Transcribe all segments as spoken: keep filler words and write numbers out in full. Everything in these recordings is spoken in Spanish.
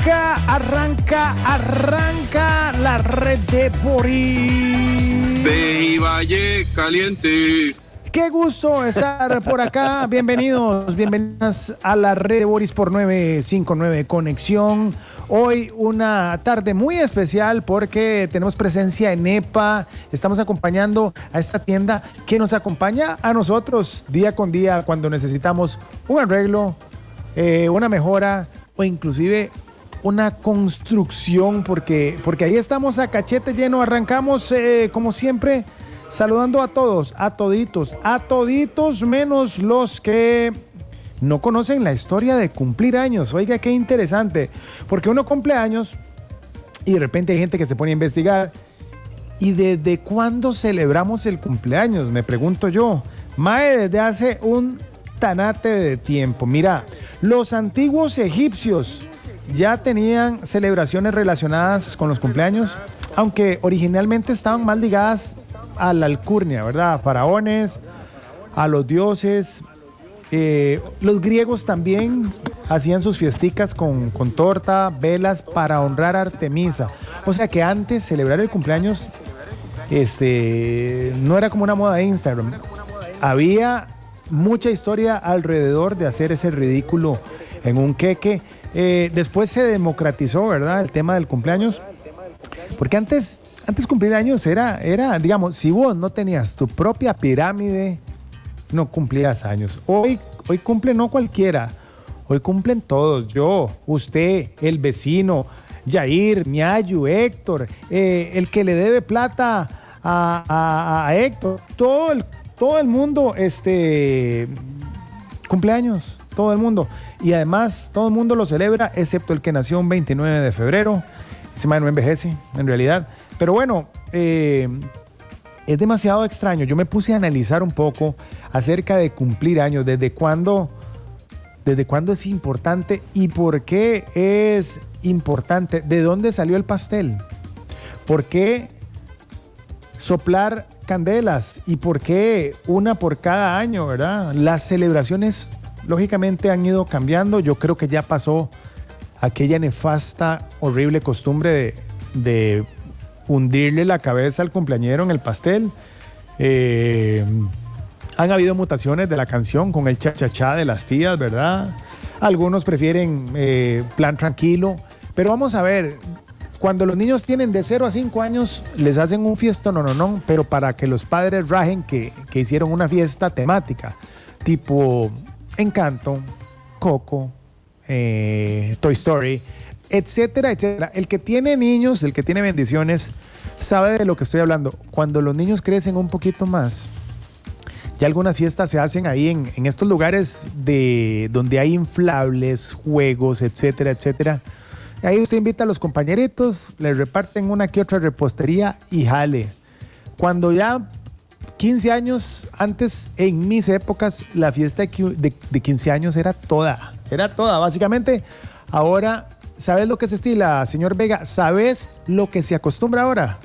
Arranca, arranca, arranca la red de Boris. Ve y Valle Caliente. Qué gusto estar por acá. Bienvenidos, bienvenidas a la red de Boris por nueve cinco nueve Conexión. Hoy una tarde muy especial porque tenemos presencia en E P A. Estamos acompañando a esta tienda que nos acompaña a nosotros día con día cuando necesitamos un arreglo, eh, una mejora o inclusive una construcción, porque, porque ahí estamos a cachete lleno. Arrancamos eh, como siempre saludando a todos, a toditos, a toditos menos los que no conocen la historia de cumplir años. Oiga, qué interesante, porque uno cumple años y de repente hay gente que se pone a investigar. ¿Y desde cuándo celebramos el cumpleaños? Me pregunto yo. Mae, desde hace un tanate de tiempo. Mira, los antiguos egipcios ya tenían celebraciones relacionadas con los cumpleaños, aunque originalmente estaban más ligadas a la alcurnia, ¿verdad? A faraones, a los dioses. Eh, los griegos también hacían sus fiesticas con, con torta, velas para honrar a Artemisa. O sea que antes celebrar el cumpleaños este, no era como una moda de Instagram. Había mucha historia alrededor de hacer ese ridículo en un queque. Eh, después se democratizó, ¿verdad? El tema del cumpleaños. Porque antes, antes cumplir años era, era, digamos, si vos no tenías tu propia pirámide, no cumplías años. Hoy, hoy cumple no cualquiera. Hoy cumplen todos. Yo, usted, el vecino, Yair, Miayu, Héctor, eh, el que le debe plata a, a, a Héctor. Todo el, todo el mundo este, cumpleaños. Todo el mundo. Y además, todo el mundo lo celebra, excepto el que nació un veintinueve de febrero. Ese man no envejece, en realidad. Pero bueno, eh, es demasiado extraño. Yo me puse a analizar un poco acerca de cumplir años, desde cuándo, desde cuándo es importante y por qué es importante, de dónde salió el pastel, por qué soplar candelas y por qué una por cada año, ¿verdad? Las celebraciones lógicamente han ido cambiando. Yo creo que ya pasó aquella nefasta, horrible costumbre de, de hundirle la cabeza al cumpleañero en el pastel. Eh, han habido mutaciones de la canción con el cha-cha-cha de las tías, ¿verdad? Algunos prefieren eh, plan tranquilo. Pero vamos a ver, cuando los niños tienen de cero a cinco años, les hacen un fiestón, no, no, no, pero para que los padres rajen que, que hicieron una fiesta temática, tipo Encanto, Coco, eh, Toy Story, etcétera, etcétera. El que tiene niños, el que tiene bendiciones, sabe de lo que estoy hablando. Cuando los niños crecen un poquito más, ya algunas fiestas se hacen ahí en, en estos lugares de, donde hay inflables, juegos, etcétera, etcétera. Ahí usted invita a los compañeritos, les reparten una que otra repostería y jale. Cuando ya quince años, antes, en mis épocas, la fiesta de, de, de quince años era toda, era toda, básicamente. Ahora, ¿sabes lo que se estila, señor Vega? ¿Sabes lo que se acostumbra ahora?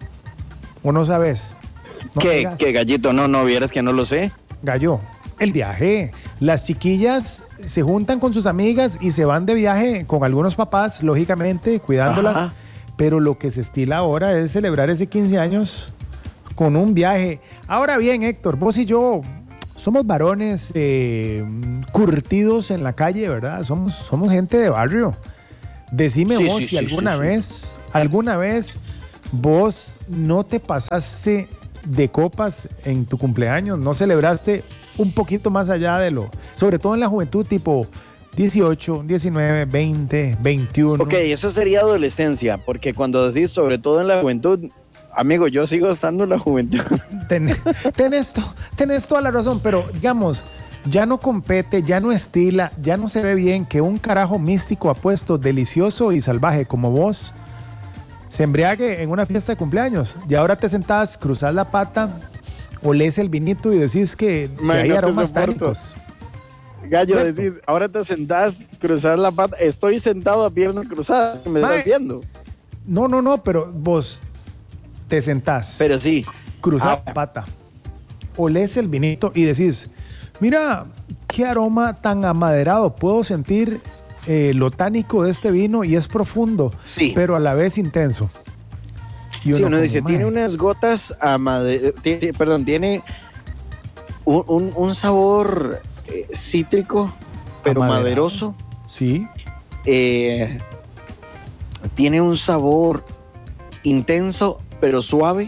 ¿O no sabes? ¿No ¿Qué, ¿Qué, gallito? No, no, vieras que no lo sé. Gallo, el viaje. Las chiquillas se juntan con sus amigas y se van de viaje con algunos papás, lógicamente, cuidándolas. Ajá. Pero lo que se estila ahora es celebrar ese quince años con un viaje. Ahora bien, Héctor, vos y yo somos varones eh, curtidos en la calle, ¿verdad? Somos, somos gente de barrio. Decime sí, vos sí, si sí, alguna sí, vez, sí. alguna vez vos no te pasaste de copas en tu cumpleaños, no celebraste un poquito más allá de lo, sobre todo en la juventud, tipo dieciocho, diecinueve, veinte, veintiuno. Ok, eso sería adolescencia, porque cuando decís sobre todo en la juventud, amigo, yo sigo estando en la juventud. Ten, tenés, to, tenés toda la razón, pero digamos, ya no compete, ya no estila, ya no se ve bien que un carajo místico apuesto, delicioso y salvaje como vos se embriague en una fiesta de cumpleaños. Y ahora te sentás, cruzás la pata, olés el vinito y decís que, que hay no aromas tánicos. Gallo, ¿cierto? Decís, ahora te sentás, cruzás la pata, estoy sentado a pierna cruzada, me Mae, estás viendo. No, no, no, pero vos te sentás. Pero sí. Cruzás ah. la pata, olés el vinito y decís, mira, qué aroma tan amaderado puedo sentir eh, lo tánico de este vino y es profundo, Sí. pero a la vez intenso. Y Sí, uno como, dice, mae, tiene unas gotas a madera, perdón, tiene un, un- un sabor eh, cítrico, pero Amaderado. maderoso. Sí, Eh, tiene un sabor intenso, pero suave.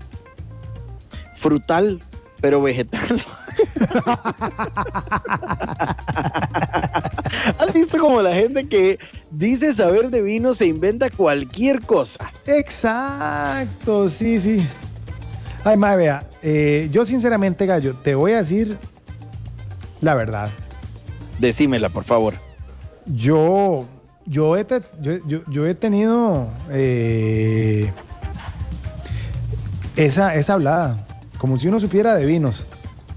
Frutal, pero vegetal. ¿Has visto como la gente que dice saber de vino se inventa cualquier cosa? exacto, sí, sí. Ay, mae, vea, eh, yo sinceramente, Gallo, te voy a decir la verdad. Decímela, por favor. Yo, yo, he, te- yo, yo- yo he tenido eh, esa, esa hablada, como si uno supiera de vinos.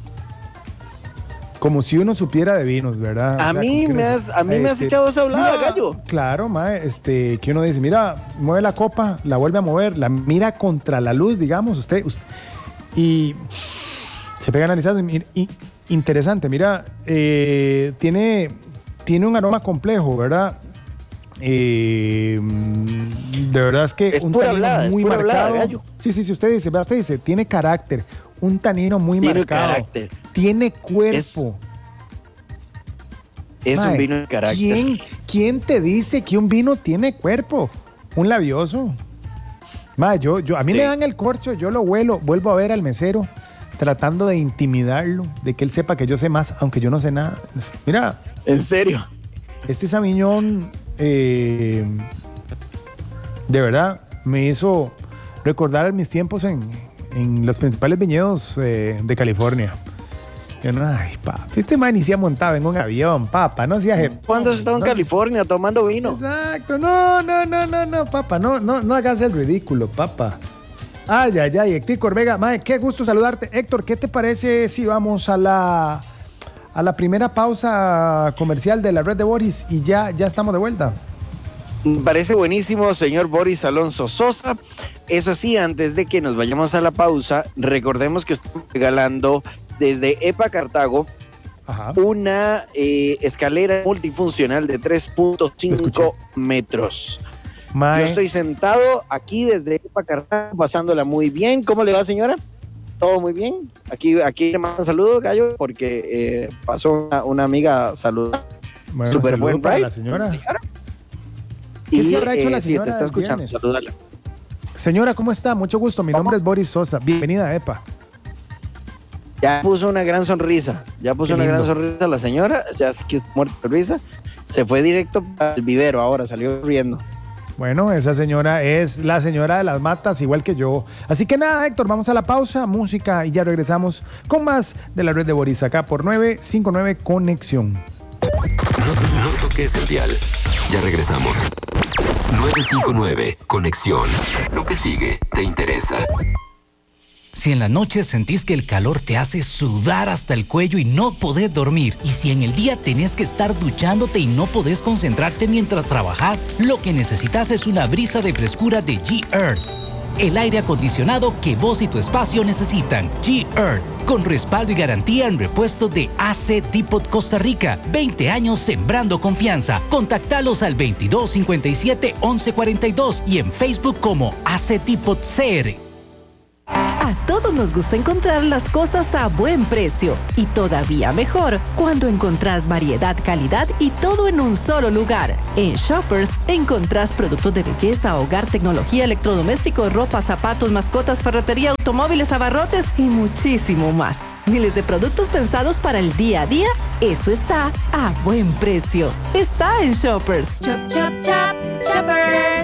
Como si uno supiera de vinos, ¿verdad? A O sea, mí como que me uno- has, a mí me has este, echado esa hablada, mira, gallo. Claro, mae, este, que uno dice, mira, mueve la copa, la vuelve a mover, la mira contra la luz, digamos, usted, usted y se pega analizando. Y, y- interesante, mira, eh, tiene, tiene un aroma complejo, ¿verdad? Eh, de verdad es que Es un pura tanino hablada, es muy pura marcado. hablada, gallo. Sí, sí, sí, usted dice, vea, usted dice, tiene carácter, un tanino muy Tiene marcado, carácter. tiene cuerpo. Es Mae, un vino de carácter. ¿quién, ¿Quién te dice que un vino tiene cuerpo? Un labioso. Mae, yo, yo, a mí Sí. me dan el corcho, yo lo huelo, vuelvo a ver al mesero tratando de intimidarlo, de que él sepa que yo sé más, aunque yo no sé nada. Mira, En serio. este Sauvignon, eh, de verdad, me hizo recordar mis tiempos en, en los principales viñedos eh, de California. Yo no, ay, papá, este man ni se ha montado en un avión, papá, no seas... je- ¿Cuándo has estado en no- California tomando vino? Exacto, no, no, no, no, no, papá, no, no, no hagas el ridículo, papá. Ay, ay, ay, Héctor Corvega, mae, qué gusto saludarte. Héctor, ¿qué te parece si vamos a la, a la primera pausa comercial de la red de Boris y ya, ya estamos de vuelta? Me parece buenísimo, señor Boris Alonso Sosa. Eso sí, antes de que nos vayamos a la pausa, recordemos que estamos regalando desde EPA Cartago Ajá. una eh, escalera multifuncional de tres punto Lo escuché. cinco metros. Mae, Yo estoy sentado aquí desde EPA Cartago, pasándola muy bien. ¿Cómo le va, señora? Todo muy bien. Aquí, aquí le mando saludos, Gallo, porque eh, pasó una, una amiga a saludar. bueno, Súper saludo buen para ride. la señora. ¿Qué Y sí habrá hecho la eh, sí, señora te está el escuchando. viernes? Salúdala. Señora, ¿cómo está? Mucho gusto, mi ¿Cómo? nombre es Boris Sosa. Bienvenida a EPA. Ya puso una gran sonrisa. Ya puso Qué una gran lindo. sonrisa la señora. Ya que está muerta de risa. Se fue directo al vivero ahora, salió riendo. Bueno, esa señora es la señora de las matas, igual que yo. Así que nada, Héctor, vamos a la pausa, música y ya regresamos con más de la red de Boris acá por nueve cinco nueve Conexión. No, no toques el dial. Ya regresamos. nueve cinco nueve Conexión. Lo que sigue te interesa. Si en la noche sentís que el calor te hace sudar hasta el cuello y no podés dormir, y si en el día tenés que estar duchándote y no podés concentrarte mientras trabajás, lo que necesitas es una brisa de frescura de G-Earth. El aire acondicionado que vos y tu espacio necesitan. G-Earth, con respaldo y garantía en repuesto de A C Depot Costa Rica. veinte años sembrando confianza. Contactalos al veintidós cincuenta y siete once cuarenta y dos y en Facebook como A C Depot C R. A todos nos gusta encontrar las cosas a buen precio y todavía mejor cuando encontrás variedad, calidad y todo en un solo lugar. En Shoppers encontrás productos de belleza, hogar, tecnología, electrodomésticos, ropa, zapatos, mascotas, ferretería, automóviles, abarrotes y muchísimo más. Miles de productos pensados para el día a día. Eso está a buen precio. Está en Shoppers. Chop, chop, chop, Shoppers.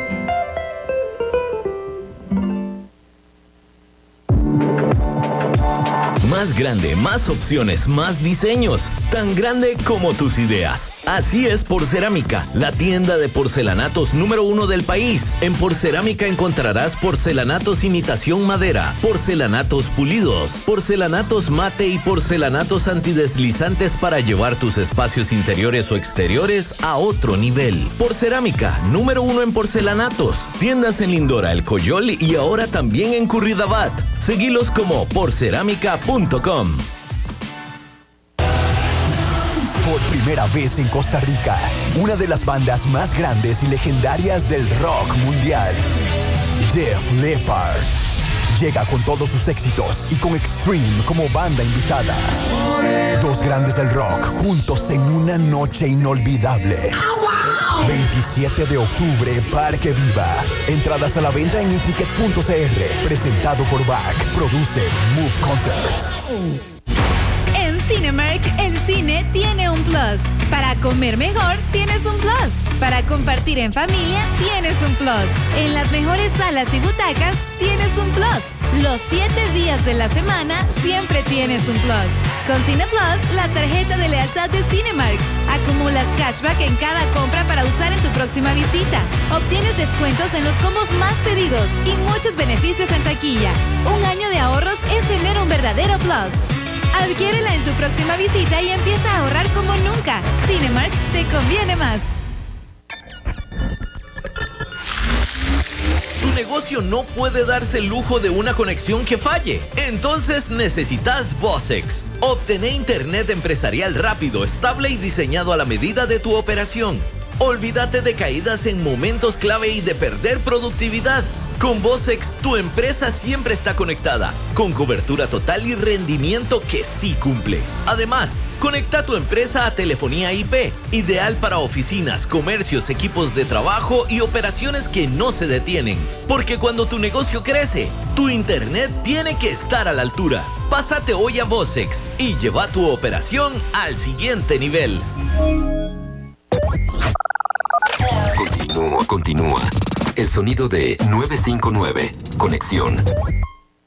Más grande, más opciones, más diseños. Tan grande como tus ideas. Así es Porcerámica, la tienda de porcelanatos número uno del país. En Porcerámica encontrarás porcelanatos imitación madera, porcelanatos pulidos, porcelanatos mate y porcelanatos antideslizantes para llevar tus espacios interiores o exteriores a otro nivel. Porcerámica, número uno en porcelanatos. Tiendas en Lindora, El Coyol y ahora también en Curridabat. Seguilos como porcerámica punto com. por primera vez en Costa Rica, una de las bandas más grandes y legendarias del rock mundial, Def Leppard. Llega con todos sus éxitos y con Extreme como banda invitada. Dos grandes del rock juntos en una noche inolvidable. veintisiete de octubre, Parque Viva. Entradas a la venta en iticket punto c r. Presentado por B A C. Produce Move Concerts. En Cinemark, el cine tiene un plus. Para comer mejor, tienes un plus. Para compartir en familia, tienes un plus. En las mejores salas y butacas, tienes un plus. Los siete días de la semana, siempre tienes un plus. Con Cine Plus, la tarjeta de lealtad de Cinemark. Acumulas cashback en cada compra para usar en tu próxima visita. Obtienes descuentos en los combos más pedidos y muchos beneficios en taquilla. Un año de ahorros es tener un verdadero plus. Adquiérela en tu próxima visita y empieza a ahorrar como nunca. Cinemark te conviene más. Tu negocio no puede darse el lujo de una conexión que falle. Entonces necesitas Vosex. Obtener internet empresarial rápido, estable y diseñado a la medida de tu operación. Olvídate de caídas en momentos clave y de perder productividad. Con Vosex, tu empresa siempre está conectada, con cobertura total y rendimiento que sí cumple. Además, conecta tu empresa a telefonía I P, ideal para oficinas, comercios, equipos de trabajo y operaciones que no se detienen. Porque cuando tu negocio crece, tu internet tiene que estar a la altura. Pásate hoy a Vosex y lleva tu operación al siguiente nivel. Continúa, continúa. El sonido de nueve cinco nueve. Conexión.